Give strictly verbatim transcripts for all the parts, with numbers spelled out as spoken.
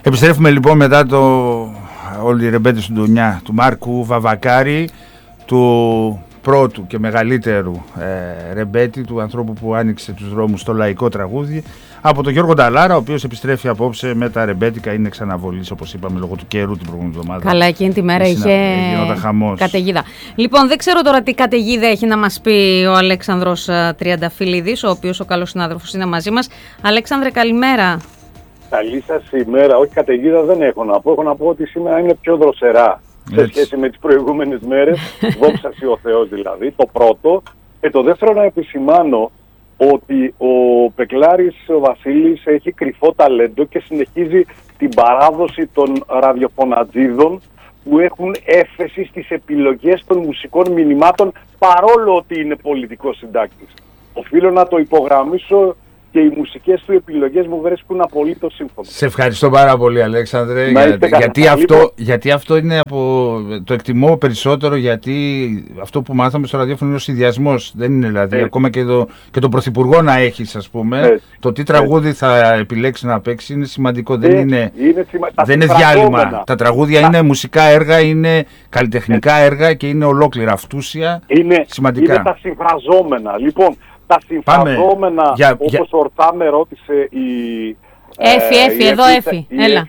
Επιστρέφουμε λοιπόν μετά το όλη η ρεμπέτη του Ντουνιά του Μάρκου Βαβακάρη, του πρώτου και μεγαλύτερου ε, ρεμπέτη, του ανθρώπου που άνοιξε τους δρόμους στο λαϊκό τραγούδι, από τον Γιώργο Νταλάρα, ο οποίος επιστρέφει απόψε με τα ρεμπέτικα. Είναι ξαναβολής, όπως είπαμε, λόγω του καιρού την προηγούμενη εβδομάδα. Καλά, εκείνη τη μέρα είχε καταιγίδα. Λοιπόν, δεν ξέρω τώρα τι καταιγίδα έχει να μας πει ο Αλέξανδρος Τριανταφυλλίδης, ο οποίος ο καλός συνάδελφος είναι μαζί μας. Αλέξανδρε, καλημέρα. Καλή σας ημέρα. Όχι, καταιγίδα δεν έχω να πω. Έχω να πω ότι σήμερα είναι πιο δροσερά σε σχέση με τις προηγούμενες μέρες. Δόξα σοι ο Θεός δηλαδή, το πρώτο. Και το δεύτερο, να επισημάνω ότι ο Πεκλάρης ο Βασίλης έχει κρυφό ταλέντο και συνεχίζει την παράδοση των ραδιοφωνατζίδων που έχουν έφεση στις επιλογές των μουσικών μηνυμάτων, παρόλο ότι είναι πολιτικός συντάκτης. Οφείλω να το υπογραμμίσω και οι μουσικές του επιλογές μου βρίσκουν απολύτως σύμφωνα. Σε ευχαριστώ πάρα πολύ, Αλέξανδρε, για, γιατί, αυτό, γιατί αυτό είναι από, το εκτιμώ περισσότερο, γιατί αυτό που μάθαμε στο ραδιόφωνο είναι ο συνδυασμός. Δεν είναι δηλαδή έτσι. Ακόμα και, το, και τον πρωθυπουργό να έχεις, ας πούμε, έτσι. Το τι τραγούδι έτσι. Θα επιλέξει να παίξει είναι σημαντικό. Έτσι. Δεν είναι, είναι, σημα... δεν είναι διάλειμμα. Τα τραγούδια τα... είναι μουσικά έργα, είναι καλλιτεχνικά έτσι. Έργα και είναι ολόκληρα αυτούσια, είναι, σημαντικά. Είναι τα συμφραζόμενα. Λοιπόν, τα συμφραζόμενα, για, όπως για... ορθά με ρώτησε η... Έφη, Έφη, εδώ Έφη. Έλα.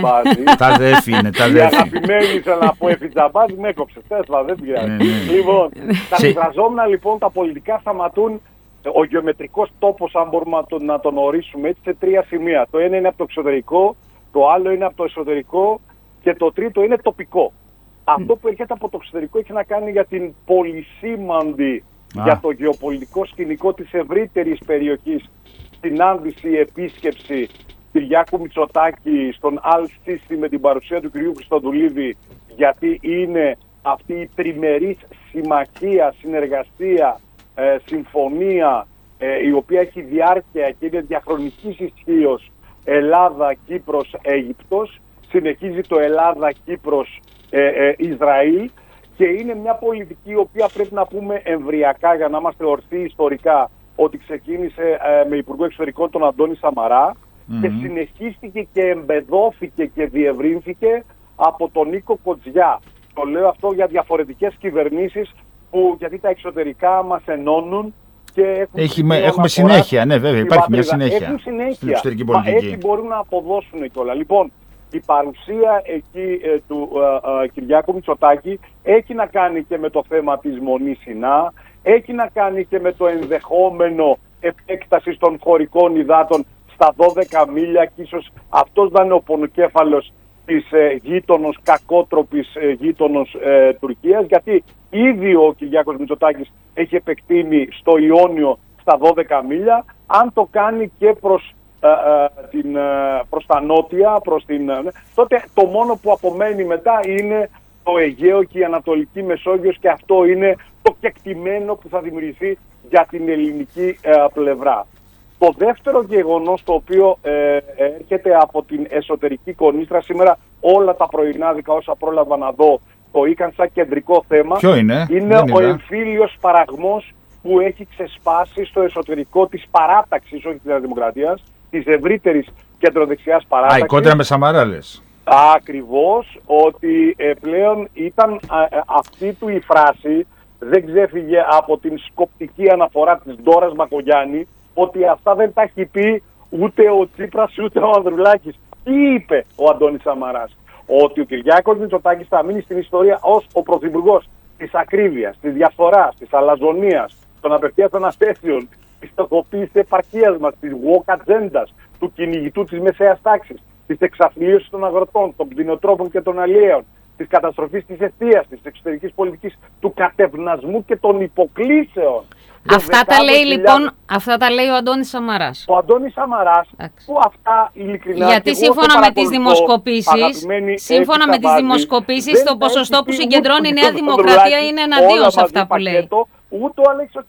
Τα δέφη είναι, τα δέφη. Η αγαπημένη ήθελα να πω Έφη Τζαμπάζη, με έκοψε. Τέσλα, δεν πειράζει. Λοιπόν, τα συμφραζόμενα λοιπόν, τα πολιτικά σταματούν. Ο γεωμετρικός τόπος, αν μπορούμε να τον, να τον ορίσουμε έτσι, σε τρία σημεία. Το ένα είναι από το εξωτερικό, το άλλο είναι από το εσωτερικό και το τρίτο είναι τοπικό. Αυτό που έρχεται από το εξωτερικό έχει να κάνει για την πολυσήμαντη Ah. για το γεωπολιτικό σκηνικό της ευρύτερης περιοχής συνάντηση, επίσκεψη Κυριάκου Μητσοτάκη στον Αλ-Σίσι με την παρουσία του κυρίου Χριστοδουλίδη, γιατί είναι αυτή η τριμερής συμμαχία, συνεργασία, ε, συμφωνία ε, η οποία έχει διάρκεια και είναι διαχρονικής ισχύως Ελλάδα, Κύπρος, Αίγυπτος, συνεχίζει το Ελλάδα, Κύπρος, ε, ε, Ισραήλ. Και είναι μια πολιτική η οποία πρέπει να πούμε εμβριακά, για να είμαστε ορθοί ιστορικά, ότι ξεκίνησε ε, με Υπουργό Εξωτερικών τον Αντώνη Σαμαρά mm-hmm. και συνεχίστηκε και εμπεδώθηκε και διευρύνθηκε από τον Νίκο Κοτζιά. Το λέω αυτό για διαφορετικές κυβερνήσεις, που, γιατί τα εξωτερικά μας ενώνουν και έχουν Έχει, με, έχουμε συνέχεια, ναι βέβαια, υπάρχει μια συνέχεια, έχουν συνέχεια στην εξωτερική πολιτική. Μα έτσι μπορούν να αποδώσουν κιόλα. Λοιπόν, η παρουσία εκεί ε, του ε, ε, Κυριάκου Μητσοτάκη έχει να κάνει και με το θέμα της Μονής Σινά, έχει να κάνει και με το ενδεχόμενο επέκτασης των χωρικών υδάτων στα δώδεκα μίλια, και ίσως αυτός θα είναι ο πονοκέφαλος της ε, γείτονος, κακότροπης ε, γείτονος ε, Τουρκίας, γιατί ήδη ο Κυριάκος Μητσοτάκης έχει επεκτείνει στο Ιόνιο στα δώδεκα μίλια, αν το κάνει και προς Uh, uh, την, uh, προς τα νότια, προς την, uh, τότε το μόνο που απομένει μετά είναι το Αιγαίο και η Ανατολική Μεσόγειος, και αυτό είναι το κεκτημένο που θα δημιουργηθεί για την ελληνική uh, πλευρά. Το δεύτερο γεγονός, το οποίο uh, έρχεται από την εσωτερική κονίστρα, σήμερα όλα τα πρωινάδικα όσα πρόλαβα να δω το είχαν σαν κεντρικό θέμα. Ποιο είναι? Είναι Δεν ο είδα. εμφύλιος παραγμός που έχει ξεσπάσει στο εσωτερικό της παράταξης, όχι της Δημοκρατίας, της ευρύτερης κεντροδεξιάς παράταξης. Α, η κόντρα με Σαμαρά λες. Ακριβώς, ότι ε, πλέον ήταν α, ε, αυτή του η φράση, δεν ξέφυγε από την σκοπτική αναφορά της Ντόρας Μακογιάννη, ότι αυτά δεν τα έχει πει ούτε ο Τσίπρας ούτε ο Ανδρουλάκης. Τι είπε ο Αντώνης Σαμαράς? Ότι ο Κυριάκος Μητσοτάκης θα μείνει στην ιστορία ως ο πρωθυπουργός της ακρίβειας, της διαφθοράς, της αλαζονίας, των απευθείας αναθέσεων, της στοχοποίησης επαρχίας μας, της woke ατζέντας, του κυνηγητού της μεσαίας τάξης, της εξαθλίωσης των αγροτών, των κτηνοτρόφων και των αλλιέων, της καταστροφής της εστίας, της εξωτερικής πολιτικής, του κατευνασμού και των υποκλήσεων. Αυτά τα λέει λοιπόν, αυτά τα λέει ο Αντώνης Σαμαράς. Ο Αντώνης Σαμαράς, που αυτά ειλικρινά... Γιατί σύμφωνα με τις δημοσκοπήσεις, σύμφωνα με τις δημοσκοπήσεις, το ποσοστό που συγκεντρώνει η Νέα Δημοκρατία είναι εναντίον σε αυτά που λέει. Ούτε ο Αλέξης ο Τσίπρας.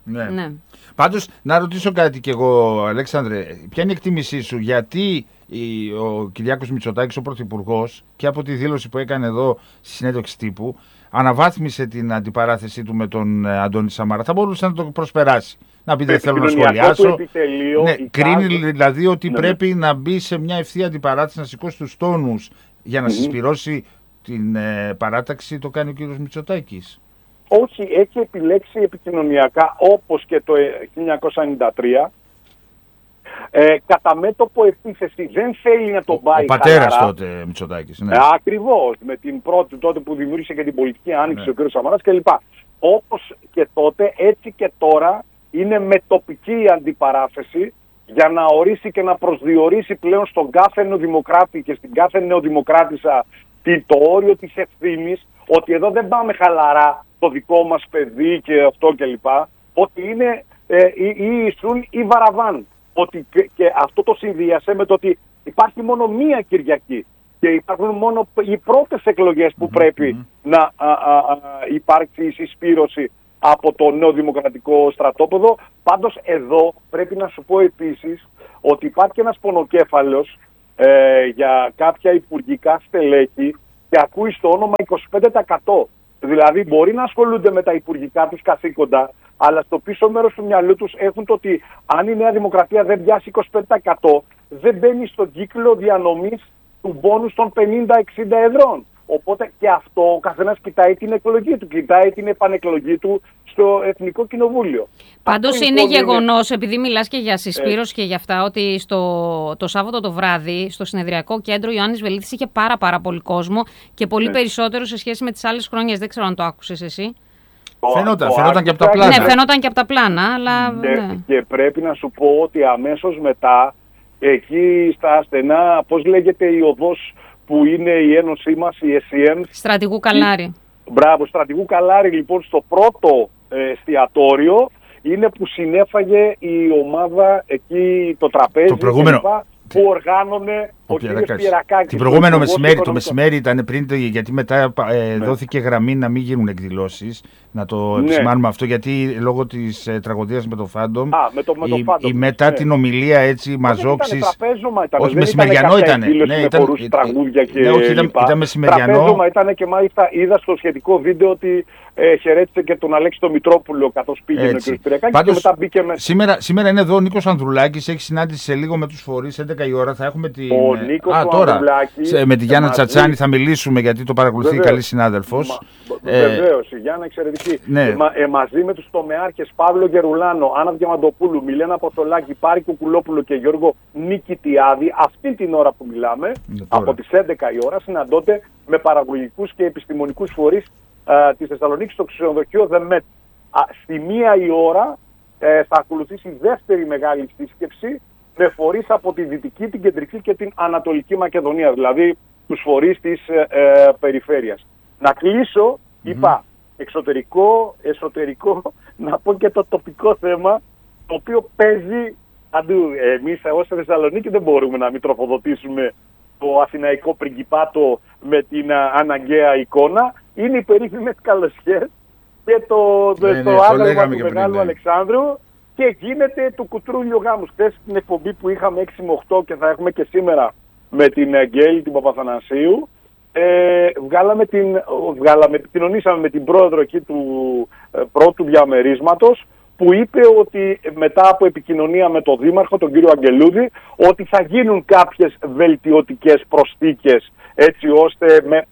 Ναι. ναι. Πάντως, να ρωτήσω κάτι κι εγώ, Αλέξανδρε, ποια είναι η εκτίμησή σου, γιατί ο Κυριάκος Μητσοτάκης, ο Πρωθυπουργός, και από τη δήλωση που έκανε εδώ στη συνέντευξη τύπου, αναβάθμισε την αντιπαράθεσή του με τον Αντώνη Σαμαρά? Θα μπορούσε να το προσπεράσει. Να πει δεν θέλω να σχολιάσω. Ναι, κρίνει δηλαδή ότι ναι. πρέπει να μπει σε μια ευθεία αντιπαράθεση, να σηκώσει τους τόνους για να mm-hmm. συσπυρώσει την ε, παράταξη. Το κάνει ο κύριος Μητσοτάκης? Όχι, έχει επιλέξει επικοινωνιακά, όπως και το χίλια εννιακόσια ενενήντα τρία, ε, κατά μέτωπο επίθεση. Δεν θέλει να τον πάει. Ο πατέρας τότε Μητσοτάκης. Ναι. Ε, ακριβώς, με την πρώτη τότε που δημιούργησε και την πολιτική άνοιξη ναι. ο κ. Σαμαράς κλπ. Όπως και τότε, έτσι και τώρα είναι με τοπική αντιπαράθεση για να ορίσει και να προσδιορίσει πλέον στον κάθε νεοδημοκράτη και στην κάθε νεοδημοκράτησα το όριο της ευθύνης, ότι εδώ δεν πάμε χαλαρά το δικό μας παιδί και αυτό κλπ. Ότι είναι ε, ή Ισούν ή Βαραβάν. Ότι και, και αυτό το συνδύασε με το ότι υπάρχει μόνο μία Κυριακή και υπάρχουν μόνο οι πρώτες εκλογές που mm-hmm. πρέπει mm-hmm. να α, α, α, υπάρξει η συσπήρωση από το νέο δημοκρατικό στρατόπεδο. Πάντως εδώ πρέπει να σου πω επίσης ότι υπάρχει ένας πονοκέφαλος ε, για κάποια υπουργικά στελέχη και ακούει στο όνομα είκοσι πέντε τοις εκατό. Δηλαδή μπορεί να ασχολούνται με τα υπουργικά τους καθήκοντα, αλλά στο πίσω μέρος του μυαλού τους έχουν το ότι αν η Νέα Δημοκρατία δεν πιάσει είκοσι πέντε τοις εκατό, δεν μπαίνει στον κύκλο διανομής του μπόνους των πενήντα εξήντα εδρών. Οπότε και αυτό ο καθένας κοιτάει την εκλογή του, κοιτάει την επανεκλογή του στο Εθνικό Κοινοβούλιο. Πάντως είναι λοιπόν γεγονός, είναι... επειδή μιλάς και για συσπήρωση ε... και για αυτά, ότι στο, το Σάββατο το βράδυ στο συνεδριακό κέντρο ο Ιωάννης Βελίδης είχε πάρα πάρα πολύ κόσμο και πολύ ε... περισσότερο σε σχέση με τις άλλες χρονιές. Δεν ξέρω αν το άκουσες εσύ. Φαινόταν, το φαινόταν και από τα πλάνα. Ναι, φαινόταν και από τα πλάνα. Αλλά... Και, ναι. και πρέπει να σου πω ότι αμέσως μετά, εκεί στα στενά, πώς λέγεται η οδός που είναι η ένωσή μας, η ες σι εμ. Στρατηγού Καλάρη. Η... Μπράβο, Στρατηγού Καλάρη, λοιπόν, στο πρώτο ε, εστιατόριο είναι που συνέφαγε η ομάδα εκεί, το τραπέζι, το προηγούμενο... λοιπά, που οργάνωνε ο, ο κ. Pierrakakis. Την προηγούμενο μεσημέρι, το μεσημέρι ήταν πριν, γιατί μετά ε, ναι. δόθηκε γραμμή να μην γίνουν εκδηλώσεις. Να το επισημάνουμε ναι. αυτό, γιατί λόγω της ε, τραγωδίας με το Φάντομ, με το, με το η, Φάντομ, η μετά ναι. την ομιλία έτσι μαζόξης. Ήταν τραπέζωμα, ήταν. Όχι, μεσημεριανό ήταν. Ναι, ήταν τραγούδια και ναι, όχι, ήταν, ήταν μεσημεριανό. Τραπέζωμα ήταν και μάλιστα είδα στο σχετικό βίντεο ότι ε, χαιρέτησε και τον Αλέξη τον Μητρόπουλο καθώς πήγαινε ο κ. Pierrakakis και μετά μπήκε μέσα. Σήμερα, σήμερα είναι εδώ ο Νίκος Ανδρουλάκης, έχει συνάντηση σε λίγο με τους φορείς, έντεκα η ώρα θα έχουμε την. Ο Νίκος Ανδρουλάκης. Με τη Γιάννα Τσατσάνη θα μιλήσουμε γιατί το παρακολουθεί η καλή συνάδελφος. Βεβαίως, η Γιάννα εξαιρετική. Ε, μαζί με τους τομεάρχες Παύλο Γερουλάνο, Άννα Διαμαντοπούλου, Μιλένα Αποστολάκη, Πάρη Κουκουλόπουλο και Γιώργο Νικητιάδη, αυτή την ώρα που μιλάμε, από τις έντεκα η ώρα, συναντώνται με παραγωγικούς και επιστημονικούς φορείς ε, της Θεσσαλονίκης στο ξενοδοχείο The Met. Α, στη μία η ώρα ε, θα ακολουθήσει η δεύτερη μεγάλη σύσκεψη με φορείς από τη Δυτική, την Κεντρική και την Ανατολική Μακεδονία, δηλαδή τους φορείς της ε, ε, περιφέρειας. Να κλείσω, mm-hmm. είπα, εξωτερικό, εσωτερικό, να πω και το τοπικό θέμα, το οποίο παίζει αντού. Εμείς ως Θεσσαλονίκη δεν μπορούμε να μην τροφοδοτήσουμε το αθηναϊκό πριγκιπάτο με την α, αναγκαία εικόνα. Είναι οι περίφημες καλοσιές και το, ναι, το ναι, άγαλμα του Μεγάλου ναι. Αλεξάνδρου και γίνεται του κουτρούλιο γάμου. Χθες στην εκπομπή που είχαμε έξι με οκτώ και θα έχουμε και σήμερα με την Αγγέλη την Παπαθανασίου, Ε, βγάλαμε την, βγάλαμε, κοινωνήσαμε με την πρόεδρο εκεί του ε, πρώτου διαμερίσματος που είπε ότι μετά από επικοινωνία με τον Δήμαρχο, τον κύριο Αγγελούδη, ότι θα γίνουν κάποιες βελτιωτικές προσθήκες έτσι ώστε με,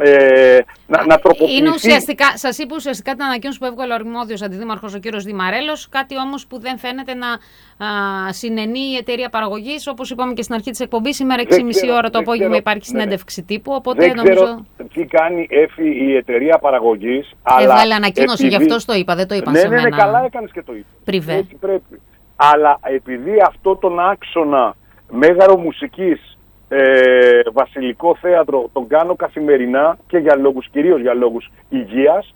ε, να, να τροποποιηθεί. Είναι ουσιαστικά, σας είπε ουσιαστικά την ανακοίνωση που έβγαλε ο αρμόδιος αντιδήμαρχος ο κύριος Δημαρέλος, κάτι όμως που δεν φαίνεται να α, συνενεί η εταιρεία παραγωγής. Όπως είπαμε και στην αρχή της εκπομπής, σήμερα έξι και μισή ώρα το απόγευμα υπάρχει συνέντευξη ναι. τύπου. Οπότε δεν νομίζω... ξέρω τι κάνει Εφη η εταιρεία παραγωγής. Έβγαλε ανακοίνωση, επειδή... γι' αυτό το είπα, δεν το είπα ναι, σε ναι, μένα. Ναι, καλά έκανες και το είπα. Πριβέ. Έτσι πρέπει. Αλλά επειδή αυτό τον άξονα μέγαρο μουσικής, Ε, βασιλικό θέατρο τον κάνω καθημερινά και για λόγους, κυρίως για λόγους υγείας.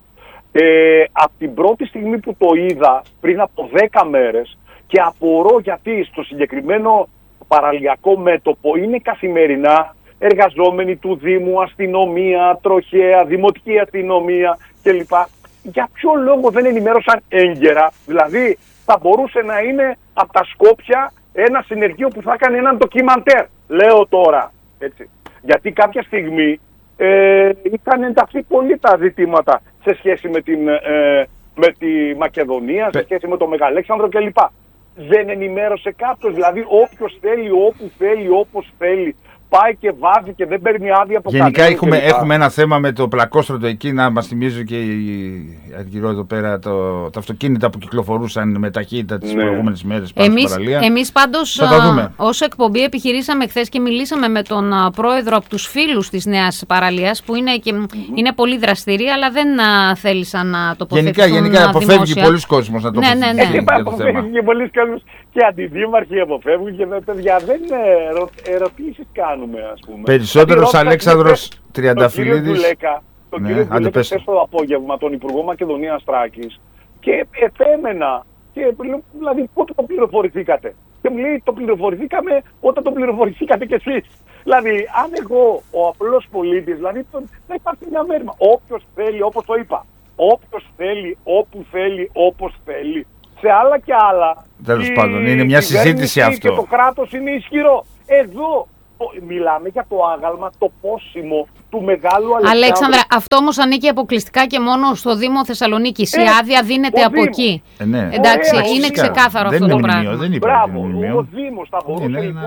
Ε, από την πρώτη στιγμή που το είδα πριν από δέκα μέρες και απορώ γιατί στο συγκεκριμένο παραλιακό μέτωπο είναι καθημερινά εργαζόμενοι του Δήμου, αστυνομία, τροχέα, δημοτική αστυνομία κλπ. για ποιο λόγο δεν ενημέρωσαν έγκαιρα? Δηλαδή θα μπορούσε να είναι από τα Σκόπια ένα συνεργείο που θα έκανε έναν ντοκιμαντέρ, λέω τώρα, έτσι. Γιατί κάποια στιγμή ε, είχαν ενταχθεί πολύ τα ζητήματα σε σχέση με, την, ε, με τη Μακεδονία, σε σχέση με τον Μεγαλέξανδρο κλπ. Δεν ενημέρωσε κάποιος, δηλαδή όποιος θέλει, όπου θέλει, όπως θέλει, πάει και βάζει και δεν παίρνει άδεια από κανέναν. Γενικά έχουμε, έχουμε ένα θέμα με το πλακόστρωτο εκεί, να μας θυμίζει και η Αργυρό εδώ πέρα, το, τα αυτοκίνητα που κυκλοφορούσαν με ταχύτητα τις ναι. προηγούμενες μέρες πάνω εμείς, στην παραλία. Εμείς πάντως ως εκπομπή επιχειρήσαμε χθες και μιλήσαμε με τον α, πρόεδρο από τους φίλους της Νέας Παραλίας, που είναι, και, mm-hmm. είναι πολύ δραστηροί, αλλά δεν α, θέλησαν να τοποθετηθούν. Γενικά, γενικά αποφεύγει πολλοί κόσμος να τοποθετηθούν. Ναι, ναι, ναι. Αποφεύγει και πολλοί κόσμος και αντιδήμαρχοι αποφεύγουν και παιδιά δεν ερωτήσεις κάνουμε, ας πούμε. Περισσότερος Αλέξανδρος Τριανταφυλλίδης. Τον κύριο Ντουλέκα, τον ναι, κύριο Ντουλέκα χθες το απόγευμα, τον Υπουργό Μακεδονίας Θράκης, και επέμενα, και, δηλαδή πότε το πληροφορηθήκατε? Και μου λέει το πληροφορηθήκαμε όταν το πληροφορηθήκατε κι εσείς. Δηλαδή αν εγώ ο απλός πολίτης, δηλαδή θα υπάρχει μια μέρημα. Όποιος θέλει, όπως το είπα, όποιος θέλει, όπου θέλει, όπως θέλει. Σε άλλα και άλλα. Τέλος πάντων, είναι μια συζήτηση αυτό. Και το κράτος είναι ισχυρό. Εδώ μιλάμε για το άγαλμα, το πόσιμο του μεγάλου Αλεξάνδρου. Αλέξανδρα, αυτό όμως ανήκει αποκλειστικά και μόνο στο Δήμο Θεσσαλονίκης. Η ε, άδεια δίνεται από Δήμο. Εκεί. Ε, ναι. Εντάξει, Ωραία, είναι ξεκάθαρο δεν αυτό είναι το πράγμα. Δεν Μπράβο, ο Δήμος θα μπορούσε